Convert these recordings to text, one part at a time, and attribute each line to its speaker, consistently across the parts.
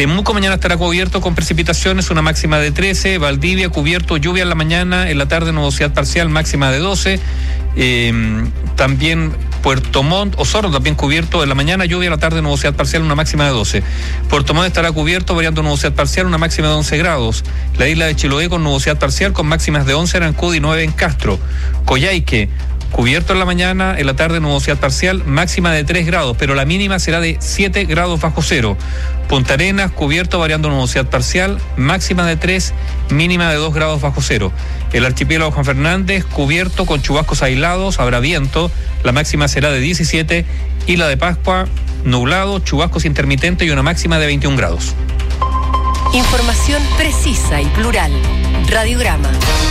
Speaker 1: Temuco mañana estará cubierto con precipitaciones, una máxima de 13. Valdivia cubierto, lluvia en la mañana, en la tarde nubosidad parcial, máxima de 12. También Puerto Montt, Osorno también cubierto en la mañana, lluvia en la tarde, nubosidad parcial, una máxima de 12. Puerto Montt estará cubierto, variando nubosidad parcial, una máxima de 11 grados. La isla de Chiloé con nubosidad parcial, con máximas de 11 en Ancud y 9 en Castro. Coyhaique, cubierto en la mañana, en la tarde nubosidad parcial, máxima de 3 grados, pero la mínima será de 7 grados bajo cero. Punta Arenas, cubierto, variando nubosidad parcial, máxima de 3, mínima de 2 grados bajo cero. El archipiélago Juan Fernández, cubierto con chubascos aislados, habrá viento, la máxima será de 17. Isla de Pascua, nublado, chubascos intermitentes y una máxima de 21 grados.
Speaker 2: Información precisa y plural. Radiograma.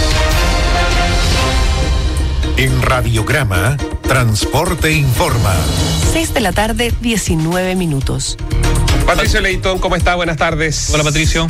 Speaker 3: En Radiograma, Transporte Informa.
Speaker 2: 6:19 p.m.
Speaker 4: Patricio Leitón, ¿cómo está? Buenas tardes.
Speaker 1: Hola, Patricio.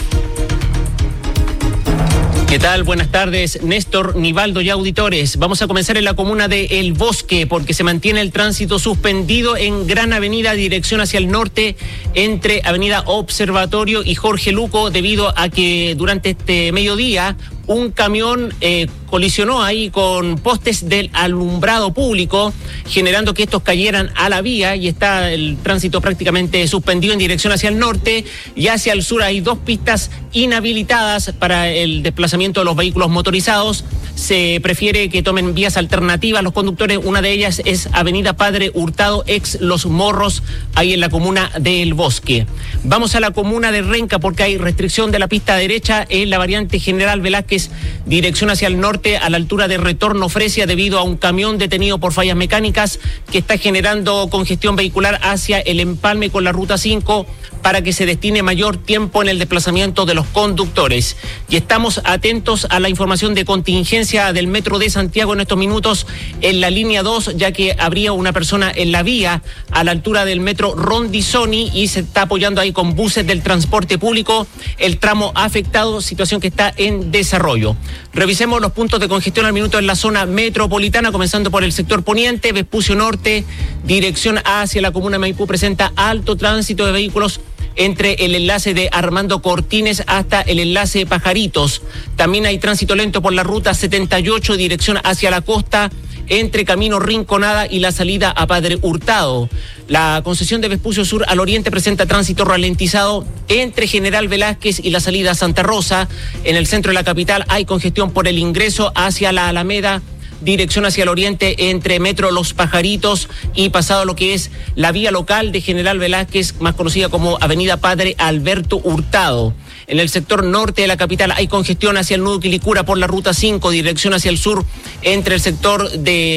Speaker 5: ¿Qué tal? Buenas tardes, Néstor, Nivaldo y auditores. Vamos a comenzar en la comuna de El Bosque porque se mantiene el tránsito suspendido en Gran Avenida, dirección hacia el norte, entre Avenida Observatorio y Jorge Luco, debido a que durante este mediodía un camión colisionó ahí con postes del alumbrado público, generando que estos cayeran a la vía y está el tránsito prácticamente suspendido en dirección hacia el norte, y hacia el sur hay 2 pistas inhabilitadas para el desplazamiento de los vehículos motorizados. Se prefiere que tomen vías alternativas los conductores. Una de ellas es Avenida Padre Hurtado, ex Los Morros, ahí en la comuna de El Bosque. Vamos a la comuna de Renca porque hay restricción de la pista derecha en la variante General Velázquez, dirección hacia el norte, a la altura de Retorno Fresia, debido a un camión detenido por fallas mecánicas que está generando congestión vehicular hacia el empalme con la ruta 5, para que se destine mayor tiempo en el desplazamiento de los conductores. Y estamos atentos a la información de contingencia del Metro de Santiago en estos minutos en la línea 2, ya que habría una persona en la vía a la altura del Metro Rondizoni y se está apoyando ahí con buses del transporte público el tramo afectado, situación que está en desarrollo. Revisemos los puntos de congestión al minuto en la zona metropolitana, comenzando por el sector poniente. Vespucio Norte, dirección hacia la comuna de Maipú, presenta alto tránsito de vehículos entre el enlace de Armando Cortines hasta el enlace Pajaritos. También hay tránsito lento por la ruta 78, dirección hacia la costa, entre Camino Rinconada y la salida a Padre Hurtado. La concesión de Vespucio Sur al oriente presenta tránsito ralentizado entre General Velázquez y la salida a Santa Rosa. En el centro de la capital hay congestión por el ingreso hacia la Alameda, dirección hacia el oriente entre Metro Los Pajaritos y pasado lo que es la vía local de General Velázquez, más conocida como Avenida Padre Alberto Hurtado. En el sector norte de la capital hay congestión hacia el nudo Quilicura por la ruta 5, dirección hacia el sur, entre el sector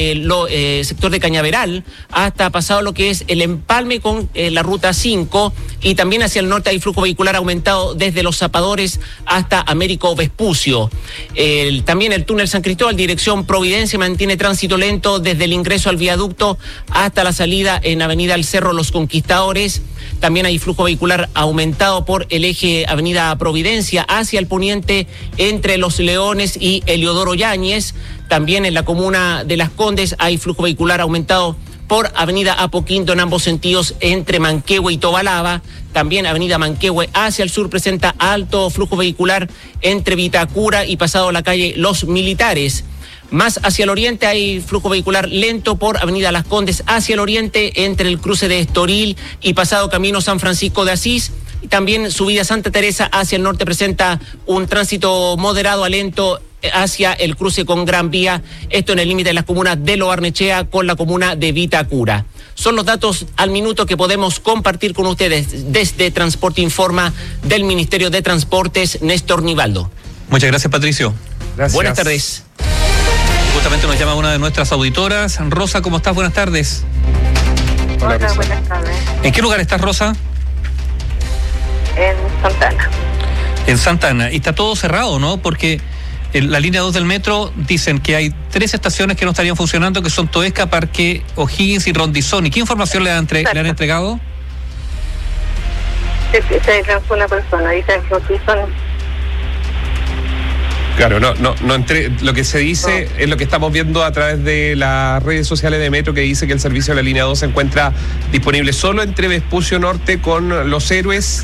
Speaker 5: de Cañaveral hasta pasado lo que es el empalme con la ruta 5, y también hacia el norte hay flujo vehicular aumentado desde Los Zapadores hasta Américo Vespucio. También el túnel San Cristóbal, dirección Providencia, mantiene tránsito lento desde el ingreso al viaducto hasta la salida en Avenida El Cerro Los Conquistadores. También hay flujo vehicular aumentado por el eje Avenida Providencia hacia el poniente entre Los Leones y Eliodoro Yáñez. También en la comuna de Las Condes hay flujo vehicular aumentado por Avenida Apoquindo en ambos sentidos entre Manquehue y Tobalaba. También Avenida Manquehue hacia el sur presenta alto flujo vehicular entre Vitacura y pasado la calle Los Militares. Más hacia el oriente hay flujo vehicular lento por Avenida Las Condes hacia el oriente entre el cruce de Estoril y pasado Camino San Francisco de Asís. Y también subida Santa Teresa hacia el norte presenta un tránsito moderado a lento hacia el cruce con Gran Vía, esto en el límite de las comunas de Lo Barnechea con la comuna de Vitacura. Son los datos al minuto que podemos compartir con ustedes desde Transporte Informa del Ministerio de Transportes, Néstor Nivaldo.
Speaker 1: Muchas gracias, Patricio.
Speaker 4: Gracias.
Speaker 5: Buenas tardes.
Speaker 1: Justamente nos llama una de nuestras auditoras. Rosa, ¿cómo estás? Buenas tardes.
Speaker 4: Hola, Rosa.
Speaker 6: Buenas tardes.
Speaker 1: ¿En qué lugar estás, Rosa?
Speaker 6: En Santana.
Speaker 1: En Santana. Y está todo cerrado, ¿no? Porque en la línea 2 del metro dicen que hay 3 estaciones que no estarían funcionando, que son Toesca, Parque O'Higgins y Rondizoni. ¿Qué información le han entregado?
Speaker 6: Se lanzó una persona, dice Rondizoni.
Speaker 4: Claro, no entre, lo que se dice es lo que estamos viendo a través de las redes sociales de Metro, que dice que el servicio de la línea 2 se encuentra disponible solo entre Vespucio Norte con Los Héroes